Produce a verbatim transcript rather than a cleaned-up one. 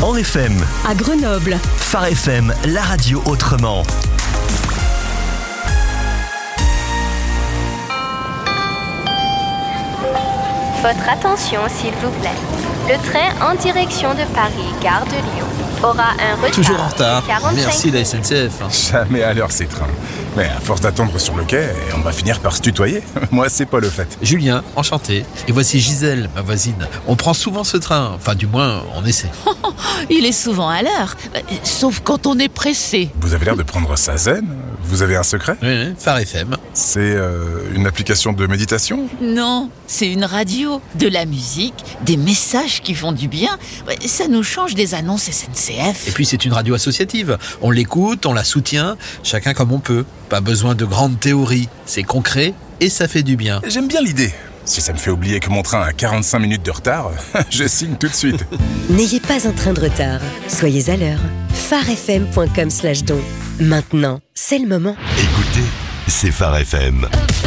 en F M. À Grenoble. Phare F M, la radio autrement. Votre attention, s'il vous plaît. Le train en direction de Paris, gare de Lyon, aura un retard Toujours en retard. de quarante-cinq Merci la S N C F. Jamais à l'heure ces trains. Mais à force d'attendre sur le quai, on va finir par se tutoyer. Moi, c'est pas le fait. Julien, enchanté. Et voici Gisèle, ma voisine. On prend souvent ce train. Enfin, du moins, on essaie. Il est souvent à l'heure, sauf quand on est pressé. Vous avez l'air de prendre ça zen. Vous avez un secret ? Oui, oui, Phare F M. C'est euh, une application de méditation ? Non, c'est une radio, de la musique, des messages qui font du bien. Ça nous change des annonces S N C F. Et puis, c'est une radio associative. On l'écoute, on la soutient, chacun comme on peut. Pas besoin de grandes théories. C'est concret et ça fait du bien. J'aime bien l'idée. Si ça me fait oublier que mon train a quarante-cinq minutes de retard, je signe tout de suite. N'ayez pas un train de retard. Soyez à l'heure. pharefm point com slash don. Maintenant, c'est le moment. Écoutez, c'est Phare F M.